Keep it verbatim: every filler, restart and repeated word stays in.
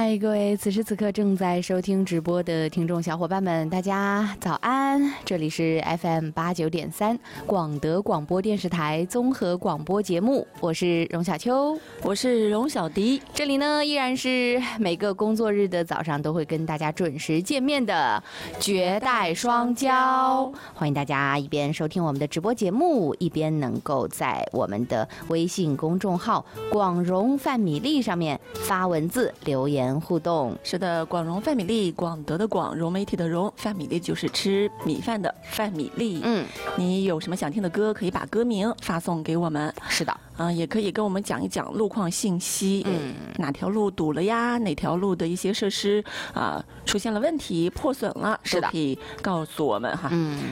嗨，各位此时此刻正在收听直播的听众小伙伴们，大家早安！这里是 F M 八九点三广德广播电视台综合广播节目，我是荣小秋， 我是荣小迪。 这里呢依然是每个工作日的早上都会跟大家准时见面的绝代双骄，欢迎大家一边收听我们的直播节目，一边能够在我们的微信公众号广荣范米粒上面发文字留言互动。 是的，广荣范米粒，广德的广，融媒体的融，范米粒就是吃米饭的范米粒。 嗯， 你有什么想听的歌，可以把歌名发送给我们。 是的， 啊、呃，也可以跟我们讲一讲路况信息，嗯，哪条路堵了呀？哪条路的一些设施啊、呃、出现了问题、破损了， 是的， 都可以告诉我们哈。 嗯，